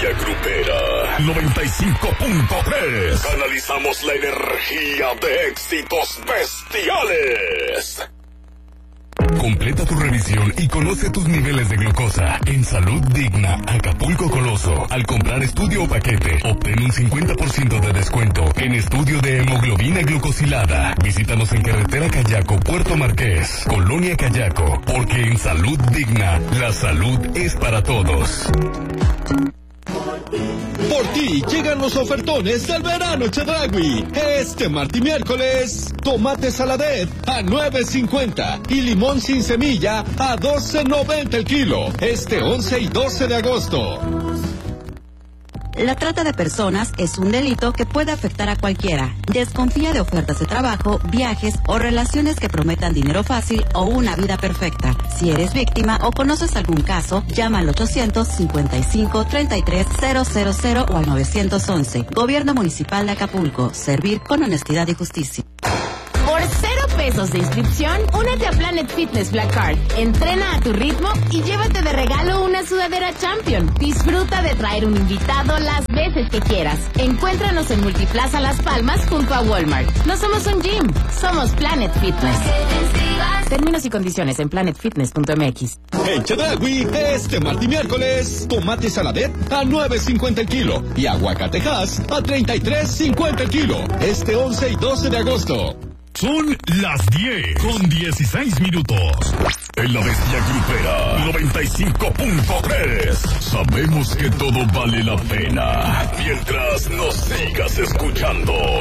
bestia grupera 95.3. Canalizamos la energía de éxitos bestiales. Completa tu revisión y conoce tus niveles de glucosa en Salud Digna, Acapulco Coloso. Al comprar estudio o paquete, obtén un 50% de descuento en estudio de hemoglobina glucosilada. Visítanos en Carretera Cayaco, Puerto Marqués, Colonia Cayaco, porque en Salud Digna, la salud es para todos. Por ti llegan los ofertones del verano Chedraui. Este martes y miércoles, tomate saladet a $9.50 y limón sin semilla a $12.90 el kilo. Este 11 y 12 de agosto. La trata de personas es un delito que puede afectar a cualquiera. Desconfía de ofertas de trabajo, viajes o relaciones que prometan dinero fácil o una vida perfecta. Si eres víctima o conoces algún caso, llama al 855-33-000 o al 911. Gobierno Municipal de Acapulco. Servir con honestidad y justicia. Por $0 de inscripción, únete a Planet Fitness Black Card. Entrena a tu ritmo y llévate de regalo una sudadera Champion. Disfruta de traer un invitado las veces que quieras. Encuéntranos en Multiplaza Las Palmas junto a Walmart. No somos un gym, somos Planet Fitness. Términos y condiciones en planetfitness.mx. En Chedraui, este martes y miércoles, tomate saladet a $9.50 el kilo y aguacatejas a $33.50 el kilo. Este 11 y 12 de agosto. Son las 10:16. En la bestia grupera 95.3. Sabemos que todo vale la pena mientras nos sigas escuchando.